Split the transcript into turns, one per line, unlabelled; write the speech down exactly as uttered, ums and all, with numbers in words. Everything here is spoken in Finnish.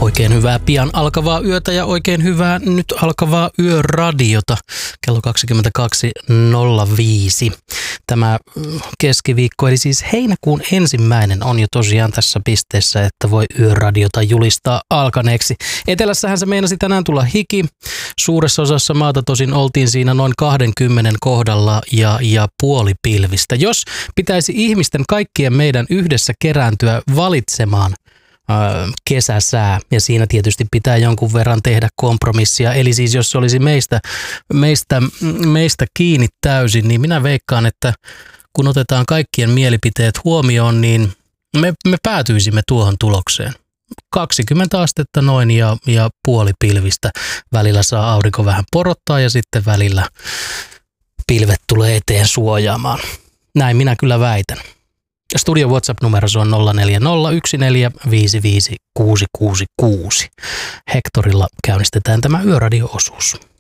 Oikein hyvää pian alkavaa yötä ja oikein hyvää nyt alkavaa yöradiota kello kaksikymmentäkaksi nolla viisi. Tämä keskiviikko, eli siis heinäkuun ensimmäinen on jo tosiaan tässä pisteessä, että voi yöradiota julistaa alkaneeksi. Etelässähän se meinasi tänään tulla hiki. Suuressa osassa maata tosin oltiin siinä noin kaksikymmentä kohdalla ja, ja puolipilvistä. Jos pitäisi ihmisten kaikkien meidän yhdessä kerääntyä valitsemaan kesäsää, ja siinä tietysti pitää jonkun verran tehdä kompromissia. Eli siis jos se olisi meistä, meistä, meistä kiinni täysin, niin minä veikkaan, että kun otetaan kaikkien mielipiteet huomioon, niin me, me päätyisimme tuohon tulokseen. kaksikymmentä astetta noin ja, ja puoli pilvistä. Välillä saa aurinko vähän porottaa ja sitten välillä pilvet tulee eteen suojaamaan. Näin minä kyllä väitän. Studio WhatsApp-numero on nolla neljä nolla yksi neljä viisi viisi kuusi kuusi kuusi. Hektorilla käynnistetään tämä yöradio-osuus.